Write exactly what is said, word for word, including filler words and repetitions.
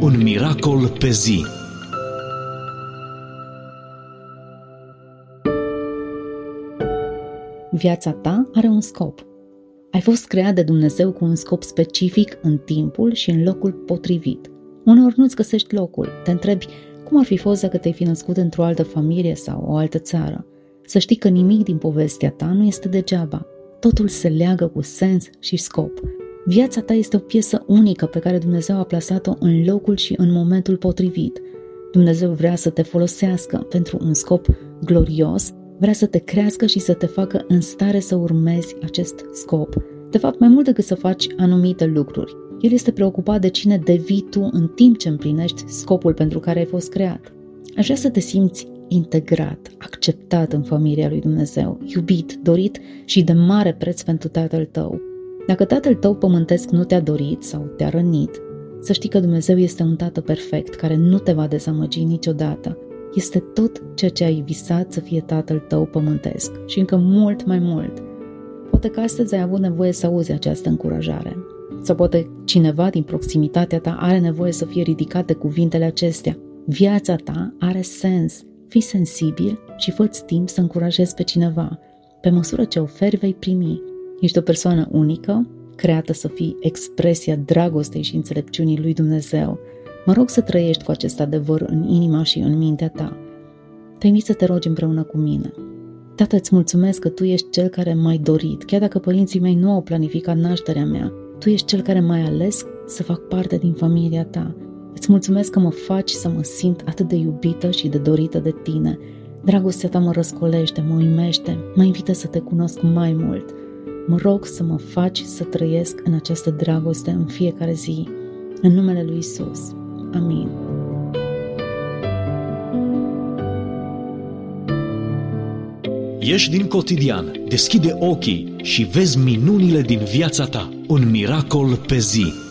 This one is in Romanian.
Un miracol pe zi. Viața ta are un scop. Ai fost creat de Dumnezeu cu un scop specific în timpul și în locul potrivit. Uneori nu-ți găsești locul. Te întrebi cum ar fi fost dacă te-ai fi născut într-o altă familie sau o altă țară. Să știi că nimic din povestea ta nu este degeaba. Totul se leagă cu sens și scop. Viața ta este o piesă unică pe care Dumnezeu a plasat-o în locul și în momentul potrivit. Dumnezeu vrea să te folosească pentru un scop glorios, vrea să te crească și să te facă în stare să urmezi acest scop. De fapt, mai mult decât să faci anumite lucruri, El este preocupat de cine devii tu în timp ce împlinești scopul pentru care ai fost creat. Aș vrea să te simți integrat, acceptat în familia lui Dumnezeu, iubit, dorit și de mare preț pentru Tatăl tău. Dacă Tatăl tău pământesc nu te-a dorit sau te-a rănit, să știi că Dumnezeu este un Tată perfect care nu te va dezamăgi niciodată. Este tot ceea ce ai visat să fie Tatăl tău pământesc și încă mult mai mult. Poate că astăzi ai avut nevoie să auzi această încurajare. Sau poate cineva din proximitatea ta are nevoie să fie ridicat de cuvintele acestea. Viața ta are sens. Fii sensibil și fă-ți timp să încurajezi pe cineva. Pe măsură ce oferi, vei primi. Ești o persoană unică, creată să fii expresia dragostei și înțelepciunii lui Dumnezeu. Mă rog să trăiești cu acest adevăr în inima și în mintea ta. Te invit să te rogi împreună cu mine. Tată, îți mulțumesc că Tu ești Cel care m-ai dorit, chiar dacă părinții mei nu au planificat nașterea mea. Tu ești Cel care m-ai ales să fac parte din familia Ta. Îți mulțumesc că mă faci să mă simt atât de iubită și de dorită de Tine. Dragostea Ta mă răscolește, mă uimește, mă invită să Te cunosc mai mult. Mă rog să mă faci să trăiesc în această dragoste în fiecare zi. În numele lui Isus. Amin. Ieși din cotidian, deschide ochii și vezi minunile din viața ta. Un miracol pe zi.